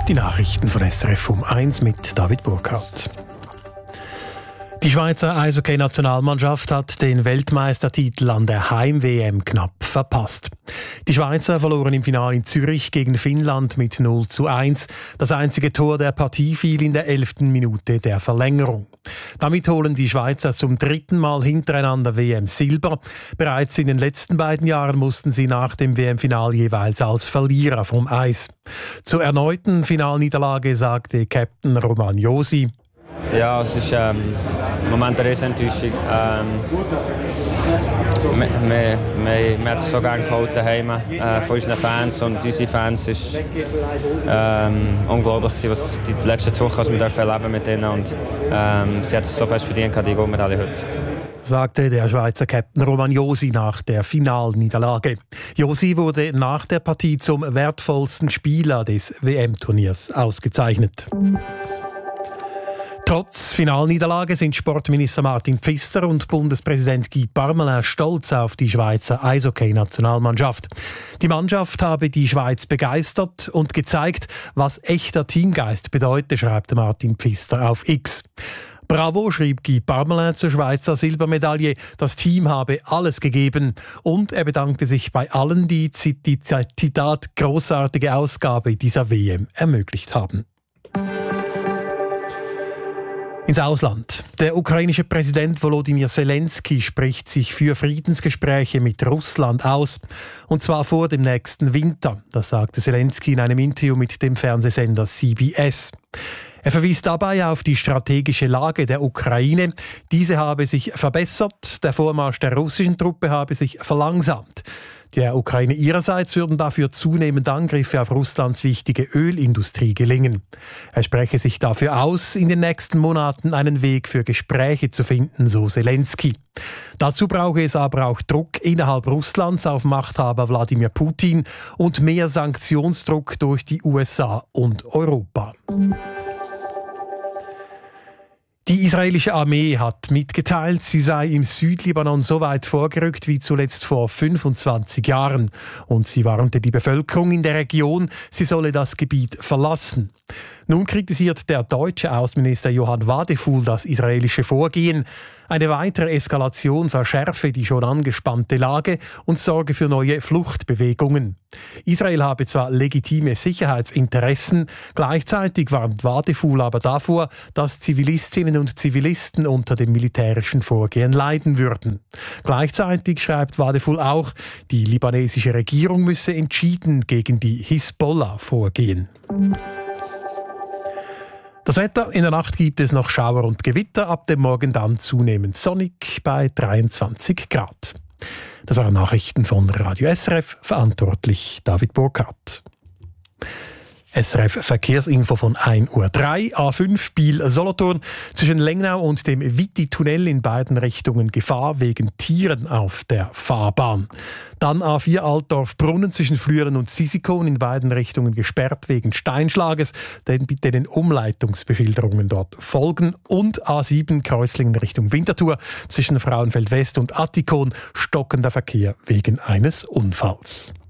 Die Nachrichten von SRF um 1 mit David Burkhardt. Die Schweizer Eishockey-Nationalmannschaft hat den Weltmeistertitel an der Heim-WM knapp verpasst. Die Schweizer verloren im Finale in Zürich gegen Finnland mit 0:1. Das einzige Tor der Partie fiel in der 11. Minute der Verlängerung. Damit holen die Schweizer zum 3. Mal hintereinander WM-Silber. Bereits in den letzten beiden Jahren mussten sie nach dem WM-Finale jeweils als Verlierer vom Eis. Zur erneuten Finalniederlage sagte Captain Roman Josi: Ja, es ist im Moment eine Riesenenttäuschung. Wir haben es so gerne geholt daheim von unseren Fans, und unsere Fans ist unglaublich gewesen, was die letzten 2 Wochen wir erleben mit ihnen, und sie hat es so fest verdient, die Goldmedaille heute. Sagte der Schweizer Captain Roman Josi nach der Finalniederlage. Josi wurde nach der Partie zum wertvollsten Spieler des WM-Turniers ausgezeichnet. Trotz Finalniederlage sind Sportminister Martin Pfister und Bundespräsident Guy Parmelin stolz auf die Schweizer Eishockey-Nationalmannschaft. Die Mannschaft habe die Schweiz begeistert und gezeigt, was echter Teamgeist bedeutet, schreibt Martin Pfister auf X. Bravo, schrieb Guy Parmelin zur Schweizer Silbermedaille. Das Team habe alles gegeben. Und er bedankte sich bei allen, die Zitat großartige Ausgabe dieser WM ermöglicht haben. Ins Ausland. Der ukrainische Präsident Volodymyr Zelensky spricht sich für Friedensgespräche mit Russland aus. Und zwar vor dem nächsten Winter. Das sagte Zelensky in einem Interview mit dem Fernsehsender CBS. Er verwies dabei auf die strategische Lage der Ukraine. Diese habe sich verbessert, der Vormarsch der russischen Truppe habe sich verlangsamt. Der Ukraine ihrerseits würden dafür zunehmend Angriffe auf Russlands wichtige Ölindustrie gelingen. Er spreche sich dafür aus, in den nächsten Monaten einen Weg für Gespräche zu finden, so Zelensky. Dazu brauche es aber auch Druck innerhalb Russlands auf Machthaber Wladimir Putin und mehr Sanktionsdruck durch die USA und Europa. Die israelische Armee hat mitgeteilt, sie sei im Südlibanon so weit vorgerückt wie zuletzt vor 25 Jahren. Und sie warnte die Bevölkerung in der Region, sie solle das Gebiet verlassen. Nun kritisiert der deutsche Außenminister Johann Wadefuhl das israelische Vorgehen. Eine weitere Eskalation verschärfe die schon angespannte Lage und sorge für neue Fluchtbewegungen. Israel habe zwar legitime Sicherheitsinteressen, gleichzeitig warnt Wadefuhl aber davor, dass Zivilistinnen und Zivilisten unter dem militärischen Vorgehen leiden würden. Gleichzeitig schreibt Wadefuhl auch, die libanesische Regierung müsse entschieden gegen die Hisbollah vorgehen. Das Wetter: In der Nacht gibt es noch Schauer und Gewitter, ab dem Morgen dann zunehmend sonnig bei 23 Grad. Das waren Nachrichten von Radio SRF, verantwortlich David Burkhardt. SRF Verkehrsinfo von 1:03 Uhr. A5 Biel-Solothurn zwischen Lengnau und dem Witti-Tunnel in beiden Richtungen Gefahr wegen Tieren auf der Fahrbahn. Dann A4 Altdorf-Brunnen zwischen Flüelen und Sisikon in beiden Richtungen gesperrt wegen Steinschlages. Denn bitte den Umleitungsbeschilderungen dort folgen. Und A7 Kreuzlingen Richtung Winterthur zwischen Frauenfeld West und Attikon stockender Verkehr wegen eines Unfalls.